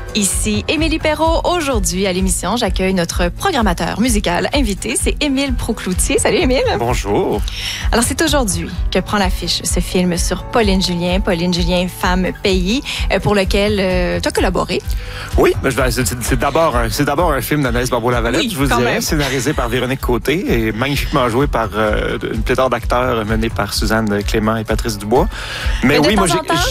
Ici Émilie Perrault. Aujourd'hui, à l'émission, j'accueille notre programmateur musical invité. C'est Émile Proucloutier. Salut, Émile. Bonjour. Alors, c'est aujourd'hui que prend l'affiche ce film sur Pauline Julien. Pauline Julien, femme pays, pour lequel tu as collaboré. Oui, c'est d'abord un film d'Anaïs Barbeau-Lavalette, oui, je vous dirais, scénarisé par Véronique Côté et magnifiquement joué par une pléthore d'acteurs menés par Suzanne Clément et Patrice Dubois. Mais oui, moi,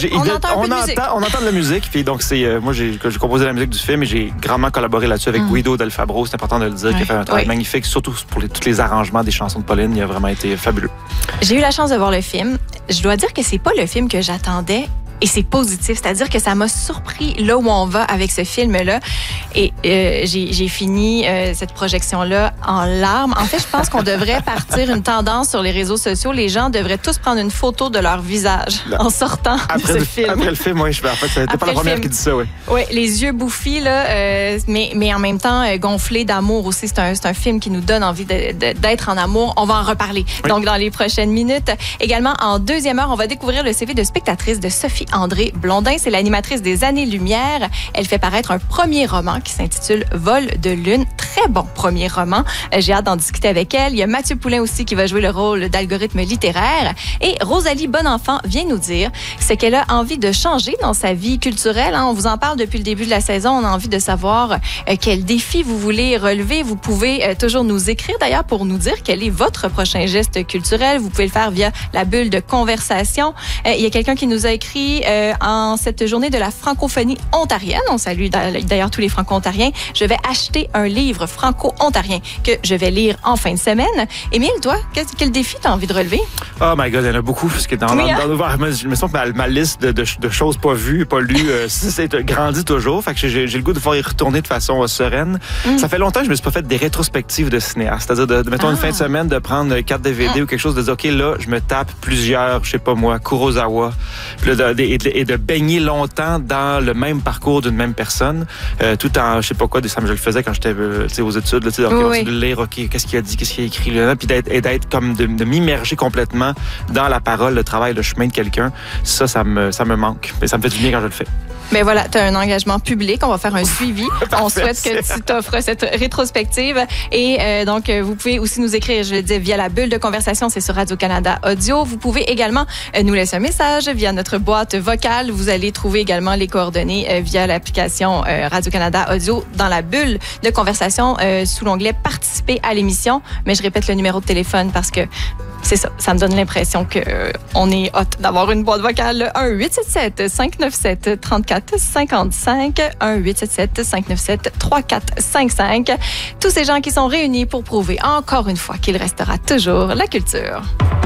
on entend de la musique. Puis donc, c'est moi, j'ai composé la musique du film et j'ai grandement collaboré là-dessus avec Guido Del Fabro. C'est important de le dire, qui a fait un travail magnifique, surtout pour tous les arrangements des chansons de Pauline. Il a vraiment été fabuleux. J'ai eu la chance de voir le film. Je dois dire que c'est pas le film que j'attendais. Et c'est positif, c'est-à-dire que ça m'a surpris là où on va avec ce film-là. Et j'ai fini cette projection-là en larmes. En fait, je pense qu'on devrait partir une tendance sur les réseaux sociaux. Les gens devraient tous prendre une photo de leur visage en sortant de ce film. Après le film, oui. En fait, c'était pas la première qui dit ça, oui. Oui, les yeux bouffis, là, mais en même temps gonflés d'amour aussi. C'est un film qui nous donne envie d'être en amour. On va en reparler. Oui. Donc, dans les prochaines minutes. Également, en deuxième heure, on va découvrir le CV de spectatrice de Sophie André Blondin. C'est l'animatrice des Années-Lumière. Elle fait paraître un premier roman qui s'intitule Vol de lune. Très bon premier roman. J'ai hâte d'en discuter avec elle. Il y a Mathieu Poulin aussi qui va jouer le rôle d'algorithme littéraire. Et Rosalie Bonenfant vient nous dire ce qu'elle a envie de changer dans sa vie culturelle. On vous en parle depuis le début de la saison. On a envie de savoir quel défi vous voulez relever. Vous pouvez toujours nous écrire d'ailleurs pour nous dire quel est votre prochain geste culturel. Vous pouvez le faire via la bulle de conversation. Il y a quelqu'un qui nous a écrit en cette journée de la francophonie ontarienne. On salue d'ailleurs tous les franco-ontariens. Je vais acheter un livre franco-ontarien que je vais lire en fin de semaine. Émile, toi, quel défi t'as envie de relever? Oh my God, il y en a beaucoup. Parce que dans je me sens que ma liste de choses pas vues, pas lues, c'est grandit toujours. Fait que j'ai le goût de pouvoir y retourner de façon sereine. Ça fait longtemps que je me suis pas fait des rétrospectives de cinéastes. C'est-à-dire, mettons, une fin de semaine, de prendre 4 DVD ou quelque chose, de dire, OK, là, je me tape plusieurs, je sais pas moi, Kurosawa, et de baigner longtemps dans le même parcours d'une même personne, tout en, je sais pas quoi, je le faisais quand j'étais aux études, là, de lire, OK, qu'est-ce qu'il a dit, qu'est-ce qu'il a écrit, là, puis d'être comme de m'immerger complètement dans la parole, le travail, le chemin de quelqu'un. Ça me manque. Mais ça me fait du bien quand je le fais. Mais voilà, tu as un engagement public. On va faire un suivi. On souhaite que tu t'offres cette rétrospective. Et donc, vous pouvez aussi nous écrire, je le dis, via la bulle de conversation. C'est sur Radio-Canada Audio. Vous pouvez également nous laisser un message via notre boîte vocale. Vous allez trouver également les coordonnées via l'application Radio-Canada Audio dans la bulle de conversation sous l'onglet « Participer à l'émission ». Mais je répète le numéro de téléphone parce que c'est ça. Ça me donne l'impression qu'on est hot d'avoir une boîte vocale. 1-877-597-3455. 1-877-597-3455. Tous ces gens qui sont réunis pour prouver encore une fois qu'il restera toujours la culture.